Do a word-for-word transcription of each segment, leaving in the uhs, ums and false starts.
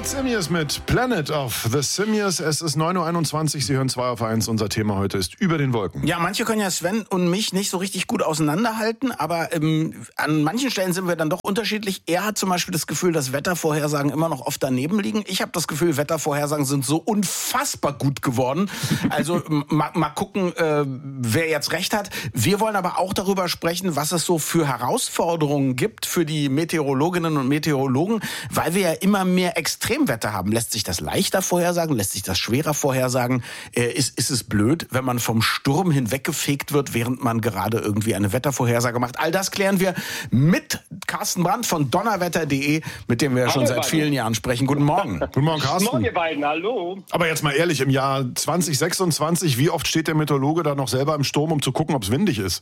Simius mit Planet of the Simius. Es ist neun Uhr einundzwanzig, Sie hören zwei auf eins. Unser Thema heute ist über den Wolken. Ja, manche können ja Sven und mich nicht so richtig gut auseinanderhalten, aber ähm, an manchen Stellen sind wir dann doch unterschiedlich. Er hat zum Beispiel das Gefühl, dass Wettervorhersagen immer noch oft daneben liegen. Ich habe das Gefühl, Wettervorhersagen sind so unfassbar gut geworden. Also mal, mal gucken, äh, wer jetzt recht hat. Wir wollen aber auch darüber sprechen, was es so für Herausforderungen gibt für die Meteorologinnen und Meteorologen, weil wir ja immer mehr Extremwetter haben. Lässt sich das leichter vorhersagen? Lässt sich das schwerer vorhersagen? Äh, ist, ist es blöd, wenn man vom Sturm hinweggefegt wird, während man gerade irgendwie eine Wettervorhersage macht? All das klären wir mit Carsten Brandt von donnerwetter punkt de, mit dem wir ja schon Hallo, seit beiden. vielen Jahren sprechen. Guten Morgen. Guten Morgen, Carsten. Guten Morgen, ihr beiden. Hallo. Aber jetzt mal ehrlich, im Jahr zwanzig sechsundzwanzig, wie oft steht der Meteorologe da noch selber im Sturm, um zu gucken, ob es windig ist?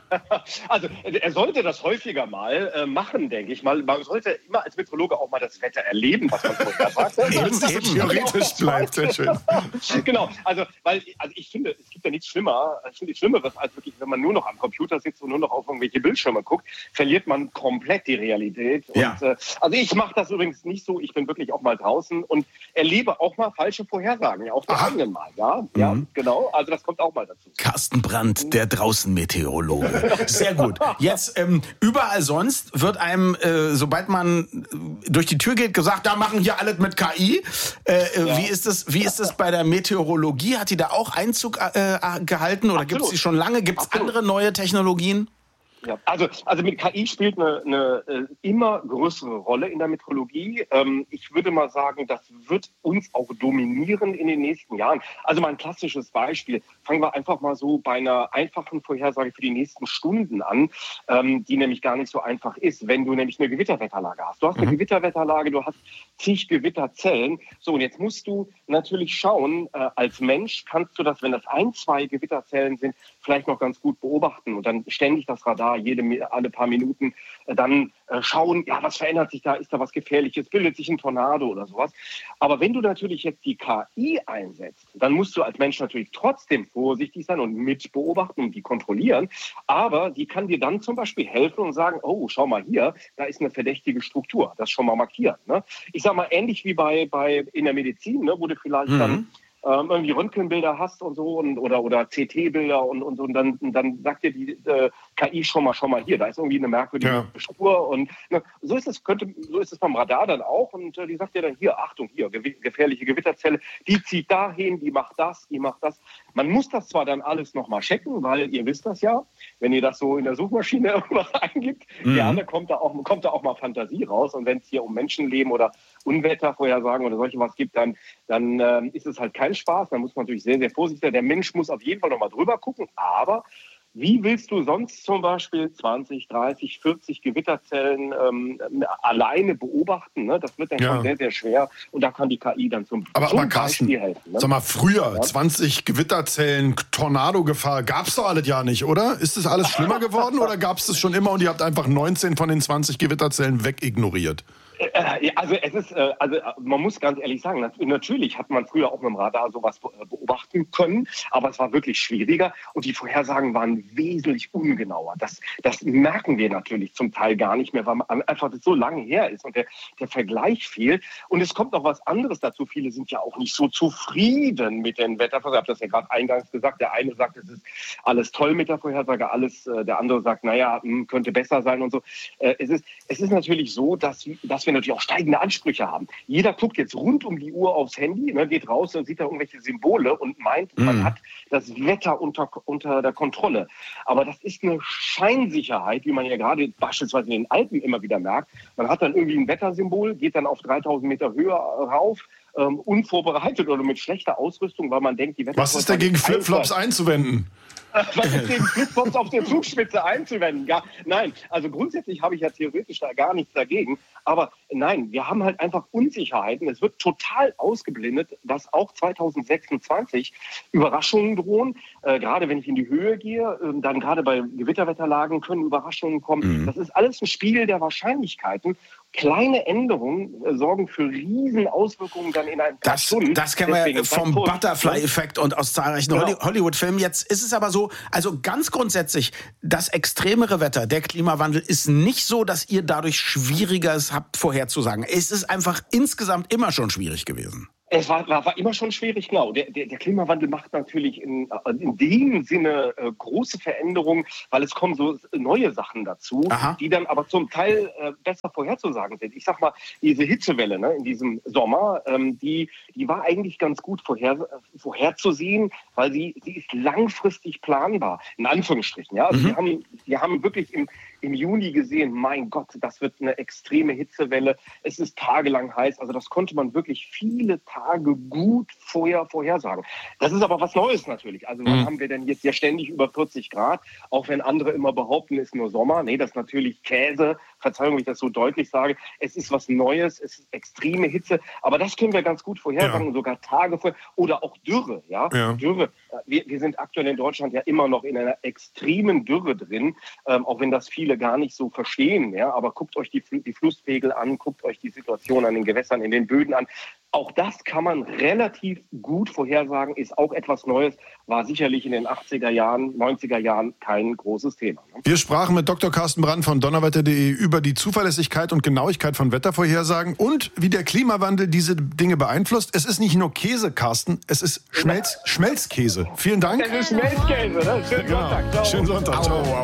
Also er sollte das häufiger mal äh, machen, denke ich mal. Man sollte immer als Meteorologe auch mal das Wetter erleben, was man vorher sagt. Eben, dass es theoretisch bleibt, sehr schön. Genau, also, weil, also ich finde, es gibt ja nichts schlimmer, ich finde nichts Schlimmeres, als wirklich, wenn man nur noch am Computer sitzt und nur noch auf irgendwelche Bildschirme guckt, verliert man komplett die Realität. Ja. Und, äh, also ich mache das übrigens nicht so, ich bin wirklich auch mal draußen und erlebe auch mal falsche Vorhersagen, ja, auch der eigenen Mal, ja, ja, Mhm. genau, also das kommt auch mal dazu. Carsten Brandt, der Draußenmeteorologe. Sehr gut. Jetzt ähm, überall sonst wird einem, äh, sobald man äh, durch die Tür geht, gesagt, da machen hier alles mit K I. Äh, äh, Ja. Wie ist das? Wie ist das bei der Meteorologie? Hat die da auch Einzug äh, gehalten oder gibt es Absolut. die schon lange? Gibt es Absolut. andere neue Technologien? Ja, also, also mit K I spielt eine, eine äh, immer größere Rolle in der Meteorologie. Ähm, ich würde mal sagen, das wird uns auch dominieren in den nächsten Jahren. Also mal ein klassisches Beispiel. Fangen wir einfach mal so bei einer einfachen Vorhersage für die nächsten Stunden an, ähm, die nämlich gar nicht so einfach ist, wenn du nämlich eine Gewitterwetterlage hast. Du hast eine Mhm. Gewitterwetterlage, du hast zig Gewitterzellen. So, und jetzt musst du natürlich schauen, äh, als Mensch kannst du das, wenn das ein, zwei Gewitterzellen sind, vielleicht noch ganz gut beobachten und dann ständig das Radar jede, alle paar Minuten äh, dann äh, schauen, ja, was verändert sich da, ist da was Gefährliches, bildet sich ein Tornado oder sowas. Aber wenn du natürlich jetzt die K I einsetzt, dann musst du als Mensch natürlich trotzdem vorsichtig sein und mit beobachten und die kontrollieren, aber die kann dir dann zum Beispiel helfen und sagen, oh, schau mal hier, da ist eine verdächtige Struktur, das schon mal markieren. Ne? Ich sag mal, ähnlich wie bei, bei in der Medizin, ne, wo du vielleicht Mhm. dann ähm, irgendwie Röntgenbilder hast und so und, oder, oder C T-Bilder und, und, und dann, dann sagt dir die äh, K I schon mal, schon mal hier, da ist irgendwie eine merkwürdige Ja. Spur und ne, so ist es, könnte, so ist es beim Radar dann auch und äh, die sagt dir dann hier, Achtung, hier, gew- gefährliche Gewitterzelle, die zieht dahin, die macht das, die macht das. Man muss das zwar dann alles nochmal checken, weil ihr wisst das ja, wenn ihr das so in der Suchmaschine irgendwas eingibt, Mhm. gerne kommt da, auch, kommt da auch mal Fantasie raus und wenn es hier um Menschenleben oder Unwettervorhersagen oder solche was gibt, dann, dann ähm, ist es halt kein Spaß. Da muss man natürlich sehr, sehr vorsichtig sein. Der Mensch muss auf jeden Fall nochmal drüber gucken. Aber wie willst du sonst zum Beispiel zwanzig, dreißig, vierzig Gewitterzellen ähm, alleine beobachten? Ne? Das wird dann Ja. schon sehr, sehr schwer. Und da kann die K I dann zum, Aber, zum aber Carsten, Beispiel helfen. Ne? sag mal, früher, Ja. zwanzig Gewitterzellen, Tornadogefahr, gab's doch alles ja nicht, oder? Ist das alles schlimmer geworden oder gab's das schon immer und ihr habt einfach neunzehn von den zwanzig Gewitterzellen wegignoriert? Äh, Also es ist, äh, also man muss ganz ehrlich sagen, nat- natürlich hat man früher auch mit dem Radar sowas be- beobachten können, aber es war wirklich schwieriger und die Vorhersagen waren wesentlich ungenauer. Das, das merken wir natürlich zum Teil gar nicht mehr, weil man einfach das so lange her ist und der, der Vergleich fehlt. Und es kommt noch was anderes dazu. Viele sind ja auch nicht so zufrieden mit den Wettervorhersagen. Ich habe das ja gerade eingangs gesagt. Der eine sagt, es ist alles toll mit der Vorhersage, alles, äh, der andere sagt, naja, mh, könnte besser sein und so. Äh, es ist, es ist natürlich so, dass, dass wir natürlich auch steigende Ansprüche haben. Jeder guckt jetzt rund um die Uhr aufs Handy, ne, geht raus und sieht da irgendwelche Symbole und meint, man Mhm. hat das Wetter unter, unter der Kontrolle. Aber das ist eine Scheinsicherheit, wie man ja gerade beispielsweise in den Alpen immer wieder merkt. Man hat dann irgendwie ein Wettersymbol, geht dann auf dreitausend Meter Höhe rauf, ähm, unvorbereitet oder mit schlechter Ausrüstung, weil man denkt, die Wetter... Was ist dagegen Flipflops einzuwenden? Was ist gegen Flipflops auf der Zugspitze einzuwenden? Ja, nein, also grundsätzlich habe ich ja theoretisch da gar nichts dagegen. Aber nein, wir haben halt einfach Unsicherheiten. Es wird total ausgeblendet, dass auch zwanzig sechsundzwanzig Überraschungen drohen. Äh, gerade wenn ich in die Höhe gehe, äh, dann gerade bei Gewitterwetterlagen können Überraschungen kommen. Mhm. Das ist alles ein Spiegel der Wahrscheinlichkeiten. kleine Änderungen äh, sorgen für riesen Auswirkungen dann in ein paar Das, Stunden. das kennen Deswegen wir vom Vorsicht. Butterfly-Effekt und aus zahlreichen Genau. Holly- Hollywood-Filmen. Jetzt ist es aber so, also ganz grundsätzlich, das extremere Wetter, der Klimawandel ist nicht so, dass ihr dadurch schwieriger es habt vorherzusagen. Es ist einfach insgesamt immer schon schwierig gewesen. Es war, war, war immer schon schwierig, genau. Der, der, der Klimawandel macht natürlich in, in dem Sinne äh, große Veränderungen, weil es kommen so neue Sachen dazu, Aha. die dann aber zum Teil äh, besser vorherzusagen sind. Ich sag mal, diese Hitzewelle ne, in diesem Sommer, ähm, die, die war eigentlich ganz gut vorher, vorherzusehen, weil sie, sie ist langfristig planbar, in Anführungsstrichen. Ja? Also Mhm. wir haben, wir haben wirklich im, im Juni gesehen, mein Gott, das wird eine extreme Hitzewelle, es ist tagelang heiß, also das konnte man wirklich viele Tage gut vorher vorhersagen. Das ist aber was Neues natürlich. Also wann Mhm. haben wir denn jetzt ja ständig über vierzig Grad, auch wenn andere immer behaupten, es ist nur Sommer. Nee, das ist natürlich Käse. Verzeihung, wenn ich das so deutlich sage. Es ist was Neues, es ist extreme Hitze, aber das können wir ganz gut vorhersagen, Ja. sogar Tage vorher. Oder auch Dürre, ja. Ja. Dürre. Wir, wir sind aktuell in Deutschland ja immer noch in einer extremen Dürre drin, ähm, auch wenn das viele gar nicht so verstehen. Ja? Aber guckt euch die, Fl- die Flusspegel an, guckt euch die Situation an den Gewässern, in den Böden an. Auch das kann man relativ gut vorhersagen, ist auch etwas Neues, war sicherlich in den achtziger Jahren, neunziger Jahren kein großes Thema. Ne? Wir sprachen mit Doktor Carsten Brand von donnerwetter punkt de über die Zuverlässigkeit und Genauigkeit von Wettervorhersagen und wie der Klimawandel diese Dinge beeinflusst. Es ist nicht nur Käse, Carsten, es ist Schmelz, Schmelzkäse. Vielen Dank. Es ist Schmelzkäse, ne? Schönen Genau. Sonntag. Ciao. Schönen Sonntag. Ciao.